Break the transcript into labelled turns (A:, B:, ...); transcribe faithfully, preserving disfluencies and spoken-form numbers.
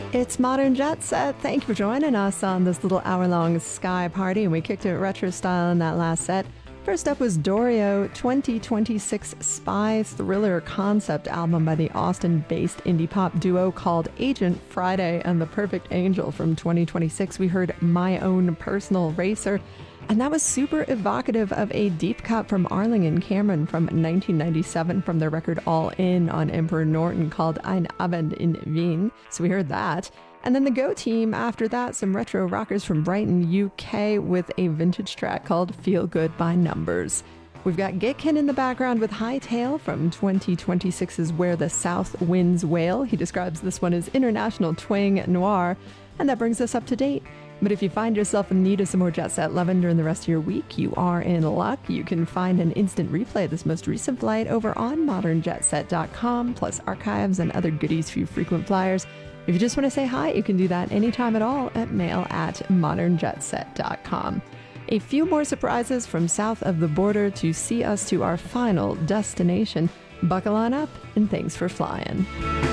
A: It's Modern Jet Set. Thank you for joining us on this little hour-long Sky Party, and we kicked it retro style in that last set. First up was Dorio, twenty twenty-six spy thriller concept album by the Austin-based indie pop duo called Agent Friday and the Perfect Angel. From twenty twenty-six, we heard My Own Personal Racer, and that was super evocative of a deep cut from Arling and Cameron from nineteen ninety-seven from their record All In on Emperor Norton called Ein Abend in Wien. So we heard that. And then the Go Team, after that, some retro rockers from Brighton, U K, with a vintage track called Feel Good by Numbers. We've got Gitkin in the background with Hightail from twenty twenty-six's Where the South Winds Wail. He describes this one as international twang noir, and that brings us up to date. But if you find yourself in need of some more Jet Set lovin' during the rest of your week, you are in luck. You can find an instant replay of this most recent flight over on modern jet set dot com, plus archives and other goodies for you frequent flyers. If you just want to say hi, you can do that anytime at all at mail at modern jet set dot com. A few more surprises from south of the border to see us to our final destination. Buckle on up, and thanks for flying.